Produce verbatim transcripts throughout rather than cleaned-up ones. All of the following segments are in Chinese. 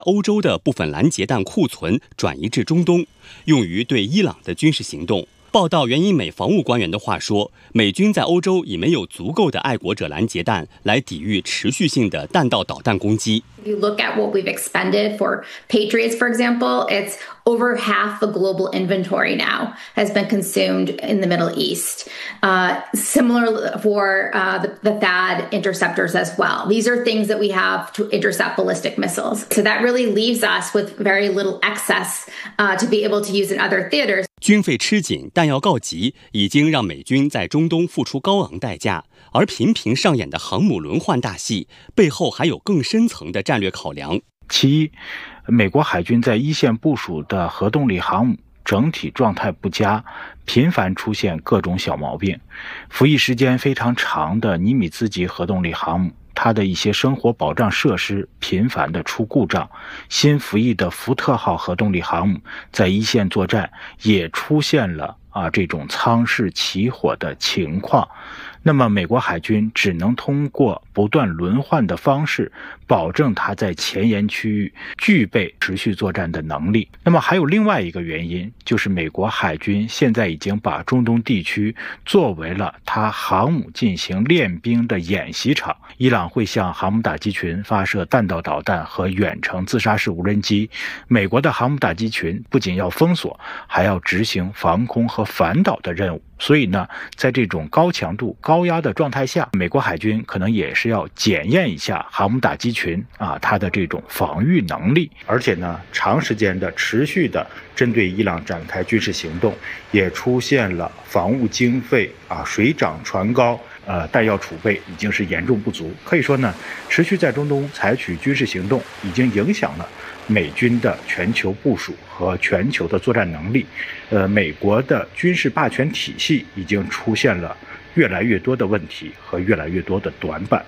欧洲的部分拦截弹库存转移至中东，用于对伊朗的军事行动。报道援引美防务官员的话说，美军在欧洲已没有足够的爱国者拦截弹来抵御持续性的弹道导弹攻击。 If you look at what we've expended for Patriots, for example, it's over half the global inventory now has been consumed in the Middle East. Uh, similar for uh, the, the T H A A D interceptors as well. These are things that we have to intercept ballistic missiles. So that really leaves us with very little excess uh, to be able to use in other theaters. 军费吃紧，弹药告急，已经让美军在中东付出高昂代价。而频频上演的航母轮换大戏，背后还有更深层的战略考量。 其一，美国海军在一线部署的核动力航母整体状态不佳，频繁出现各种小毛病。服役时间非常长的尼米兹级核动力航母，它的一些生活保障设施频繁的出故障。新服役的福特号核动力航母在一线作战也出现了啊这种舱室起火的情况。那么美国海军只能通过不断轮换的方式，保证它在前沿区域具备持续作战的能力。那么还有另外一个原因，就是美国海军现在已经把中东地区作为了它航母进行练兵的演习场。伊朗会向航母打击群发射弹道导弹和远程自杀式无人机，美国的航母打击群不仅要封锁，还要执行防空和反导的任务。所以呢，在这种高强度、高压的状态下，美国海军可能也是要检验一下航母打击群啊它的这种防御能力。而且呢，长时间的、持续的针对伊朗展开军事行动，也出现了防务经费啊水涨船高，呃，弹药储备已经是严重不足。可以说呢，持续在中东采取军事行动，已经影响了美军的全球部署和全球的作战能力。呃，美国的军事霸权体系已经出现了越来越多的问题和越来越多的短板。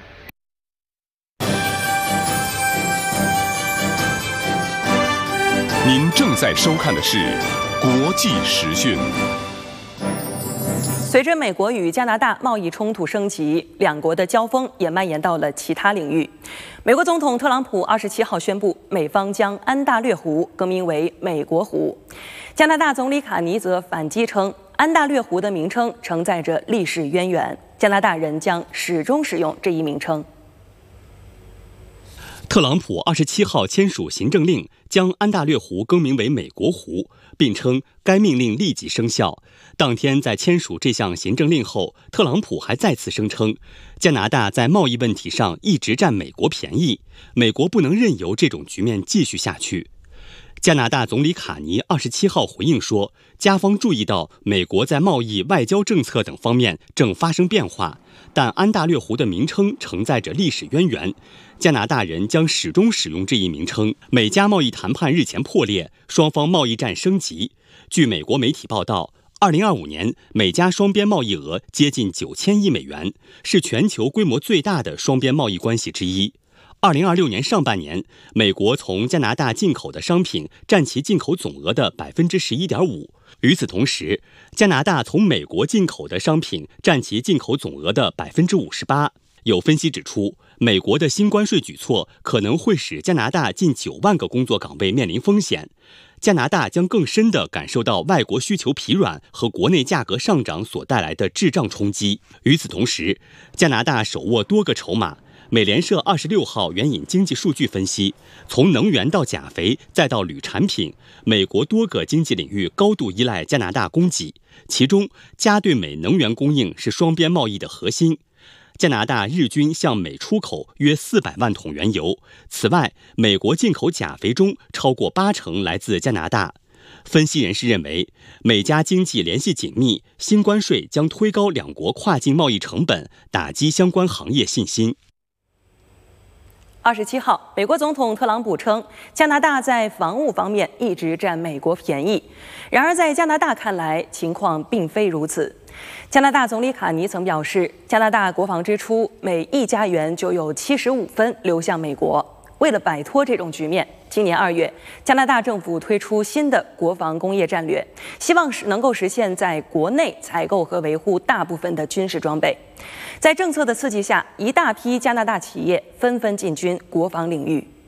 您正在收看的是国际时讯。 随着美国与加拿大贸易冲突升级，两国的交锋也蔓延到了其他领域。美国总统特朗普二十七号宣布，美方将安大略湖更名为美国湖。加拿大总理卡尼则反击称，安大略湖的名称承载着历史渊源，加拿大人将始终使用这一名称。 特朗普二十七号签署行政令，将安大略湖更名为美国湖，并称该命令立即生效。当天在签署这项行政令后，特朗普还再次声称，加拿大在贸易问题上一直占美国便宜，美国不能任由这种局面继续下去。加拿大总理卡尼二十七号回应说，加方注意到美国在贸易、外交政策等方面正发生变化，但安大略湖的名称承载着历史渊源，加拿大人将始终使用这一名称。美加贸易谈判日前破裂，双方贸易战升级。据美国媒体报道，二零二五年美加双边贸易额接近九千亿美元，是全球规模最大的双边贸易关系之一。二零二六年上半年，美国从加拿大进口的商品占其进口总额的百分之十一点五。与此同时，加拿大从美国进口的商品占其进口总额的百分之五十八。有分析指出，美国的新关税举措可能会使加拿大近九万个工作岗位面临风险。加拿大将更深地感受到外国需求疲软和国内价格上涨所带来的滞胀冲击。与此同时，加拿大手握多个筹码。美联社二十六号援引经济数据分析，从能源到钾肥再到铝产品，美国多个经济领域高度依赖加拿大供给，其中加对美能源供应是双边贸易的核心。加拿大日均向美出口约四百万桶原油，此外，美国进口钾肥中超过八成来自加拿大。分析人士认为，美加经济联系紧密，新关税将推高两国跨境贸易成本，打击相关行业信心。 二十七号，美国总统特朗普称，加拿大在防务方面一直占美国便宜。然而，在加拿大看来，情况并非如此。加拿大总理卡尼曾表示，加拿大国防支出每一加元就有七十五分流向美国。为了摆脱这种局面，今年二月，加拿大政府推出新的国防工业战略，希望能够实现在国内采购和维护大部分的军事装备。在政策的刺激下，一大批加拿大企业纷纷进军国防领域。